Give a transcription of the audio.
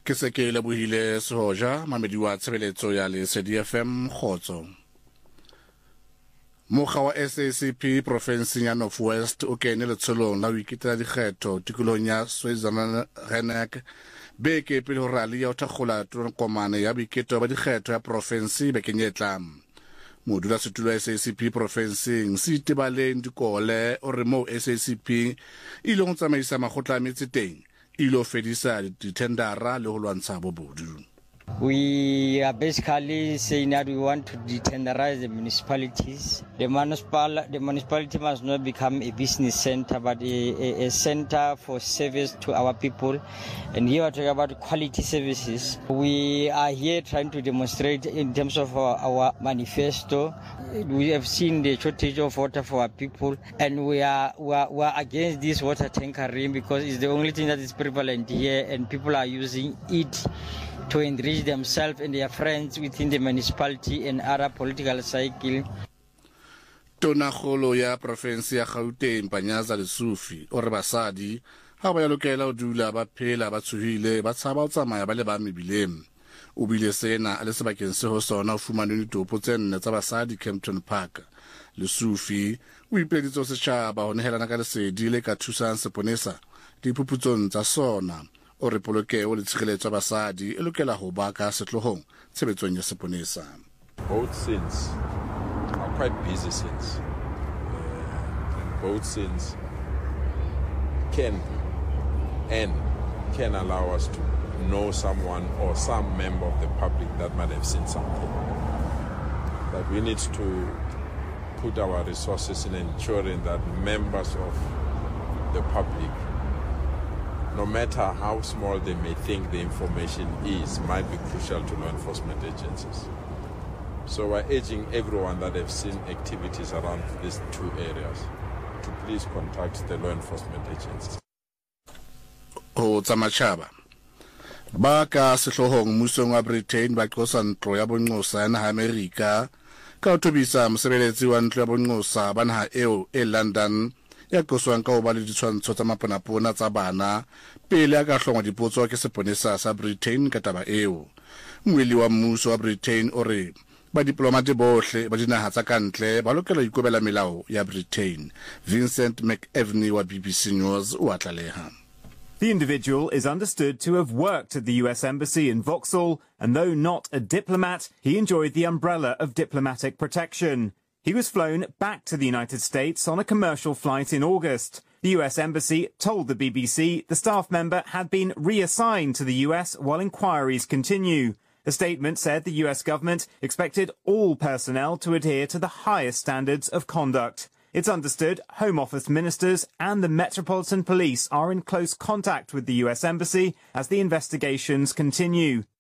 Ke se ke lebohile Sehoja mamedi wa tshebeletso ya Lesedi FM Khotso. Mokga wa SACP province ya North West o kene letsholong la ho iketela dikgetho tikolong ya Switzerland beke pele ho rally ya ho thakgola tokomane ya boiketo ba dikgetho ya province bekeng e tlang. Modulasetulo wa SACP provinceng se itebaleng dikole o re moo SACP ile ho tsamaisa makgotla a metse teng ilo fedisa ditendara le ho lwantsha bobodu. We are basically saying that we want to detenderize the municipalities. The municipality must not become a business center, but a center for service to our people. And here we're talking about quality services. We are here trying to demonstrate in terms of our manifesto. We have seen the shortage of water for our people, and we are against this water tankering because it's the only thing that is prevalent here, and people are using it to enrich themselves and their friends within the municipality and other political cycle. Tonakgolo ya province ya Gauteng Panyaza Lesufi o re basadi ha ba ya lokela ho dula ba phela ba tshuhile ba tshaba ho tsamaya ba le ba mebileng. O bile sena a le sebakeng se ho sona ho fumana ditopo tse nne tsa basadi Kempton Park. Lesufi o ipeditse ho setjhaba ho nehelana ka lesedi le ka thusang seponesa diphuputsong tsa sona. O re polokeho le tshireletso basadi e lokela ho ba ka setlohong tshebetsong ya seponesa. Both scenes are quite busy scenes. Both scenes can allow us to know someone or some member of the public that might have seen something. But we need to put our resources in ensuring that members of the public, no matter how small they may think the information is, might be crucial to law enforcement agencies. So we're urging everyone that have seen activities around these two areas to please contact the law enforcement agencies. O tsamachaba ba ka sehlohong mmusong wa Britain ba qosa ntlo ya bonqosa ya naha America ka ho tobisa mosebeletsi wa ntlo ya bonqosa ba naha eo e London ya qoswang ka ho ba le ditshwantsho tsa maponapona tsa bana pele a ka hlongwa dipotso ke seponesa sa Britain ka taba eo. Moeli wa mmuso wa Britain o re ba diplomate bohle ba dinaha tsa kantle ba lokela ho ikobela melao ya Britain. Vincent McEvney wa BBC News o atlaleha. The individual is understood to have worked at the US Embassy in Vauxhall, and though not a diplomat, he enjoyed the umbrella of diplomatic protection. He was flown back to the United States on a commercial flight in August. The US Embassy told the BBC the staff member had been reassigned to the US while inquiries continue. A statement said the US government expected all personnel to adhere to the highest standards of conduct. It's understood Home Office ministers and the Metropolitan Police are in close contact with the US Embassy as the investigations continue.